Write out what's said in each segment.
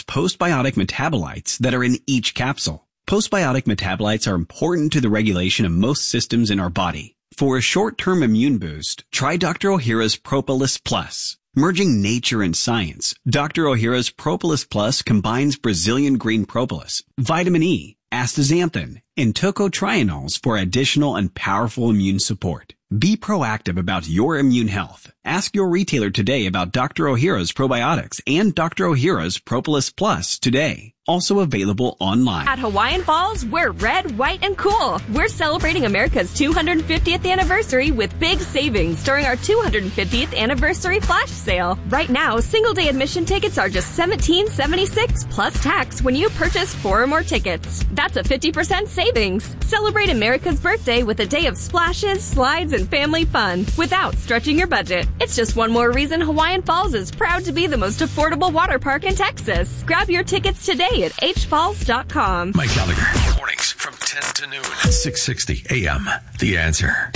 postbiotic metabolites that are in each capsule. Postbiotic metabolites are important to the regulation of most systems in our body. For a short-term immune boost, try Dr. Ohhira's Propolis Plus. Merging nature and science, Dr. Ohhira's Propolis Plus combines Brazilian green propolis, vitamin E, astaxanthin, and tocotrienols for additional and powerful immune support. Be proactive about your immune health. Ask your retailer today about Dr. Ohhira's probiotics and Dr. Ohhira's Propolis Plus today. Also available online. At Hawaiian Falls, we're red, white, and cool. We're celebrating America's 250th anniversary with big savings during our 250th anniversary flash sale. Right now, single-day admission tickets are just $17.76 plus tax when you purchase 4 or more tickets. That's a 50% savings. Celebrate America's birthday with a day of splashes, slides, and family fun without stretching your budget. It's just one more reason Hawaiian Falls is proud to be the most affordable water park in Texas. Grab your tickets today at hfalls.com. Mike Gallagher. Mornings from 10 to noon. 660 AM. The Answer.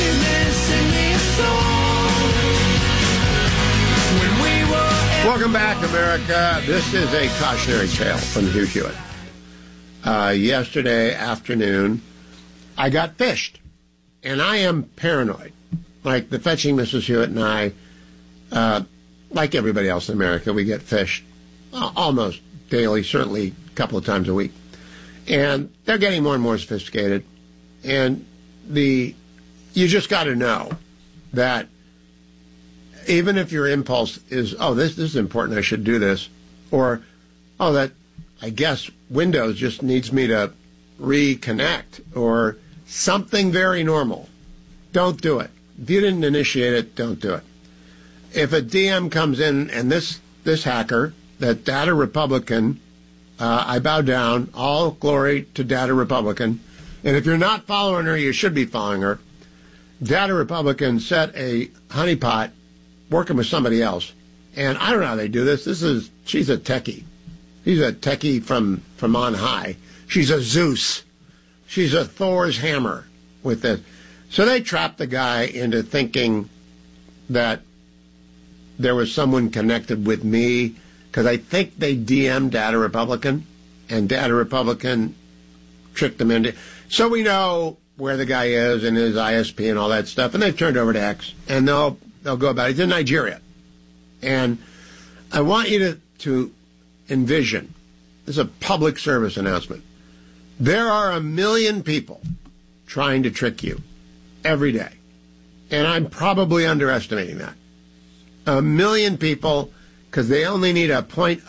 Welcome back, America. This is a cautionary tale from Hugh Hewitt. Yesterday afternoon, I got fished. And I am paranoid. Like the fetching Mrs. Hewitt and I, like everybody else in America, we get fished almost daily, certainly a couple of times a week. And they're getting more and more sophisticated. And you just got to know that even if your impulse is, oh, this is important, I should do this, or, oh, that, I guess, Windows just needs me to reconnect, or something very normal, don't do it. If you didn't initiate it, don't do it. If a DM comes in, and this hacker, that Data Republican, I bow down, all glory to Data Republican, and if you're not following her, you should be following her. Data Republican set a honeypot working with somebody else, and I don't know how they do this. She's a techie. She's a techie from on high. She's a Zeus. She's a Thor's hammer with this. So they trapped the guy into thinking that there was someone connected with me, because I think they DM'd Data Republican, and Data Republican tricked them into. So we know where the guy is and his ISP and all that stuff, and they've turned over to X, and they'll go about it. It's in Nigeria. And I want you to envision, this is a public service announcement, there are 1 million people trying to trick you every day. And I'm probably underestimating that. 1 million people, because they only need a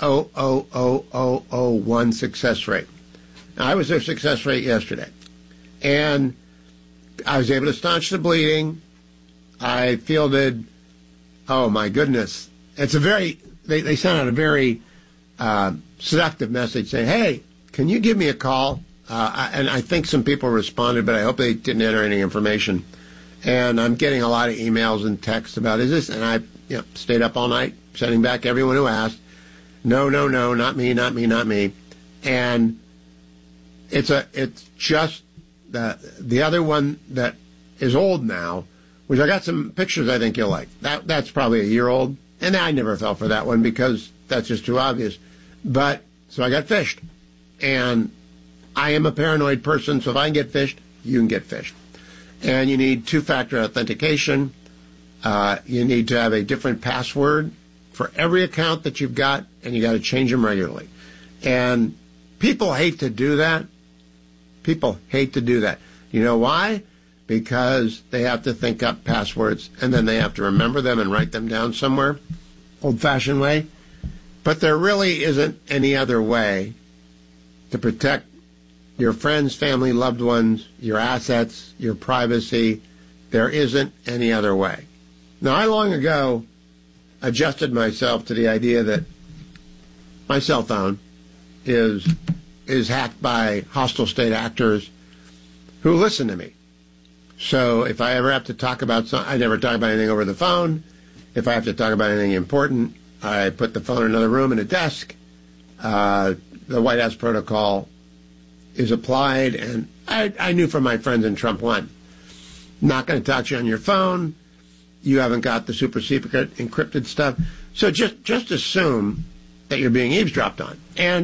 0.00001 success rate. Now, I was their success rate yesterday. And I was able to staunch the bleeding. I fielded, oh my goodness. It's they sent out a very seductive message saying, hey, can you give me a call? And I think some people responded, but I hope they didn't enter any information. And I'm getting a lot of emails and texts about, is this? And I stayed up all night, sending back everyone who asked. No, not me. And it's just the other one that is old now, which I got some pictures I think you'll like. That's probably a year old. And I never fell for that one because that's just too obvious. But, so I got fished. And I am a paranoid person, so if I can get fished, you can get fished. And you need two-factor authentication. You need to have a different password for every account that you've got, and you got to change them regularly. And people hate to do that. People hate to do that. You know why? Because they have to think up passwords, and then they have to remember them and write them down somewhere, old-fashioned way. But there really isn't any other way to protect your friends, family, loved ones, your assets, your privacy. There isn't any other way. Now, I long ago adjusted myself to the idea that my cell phone is hacked by hostile state actors who listen to me. So if I ever have to talk about something, I never talk about anything over the phone. If I have to talk about anything important, I put the phone in another room in a desk. The White House protocol is applied, and I knew from my friends in Trump 1, not going to talk to you on your phone. You haven't got the super secret encrypted stuff. So just assume that you're being eavesdropped on. And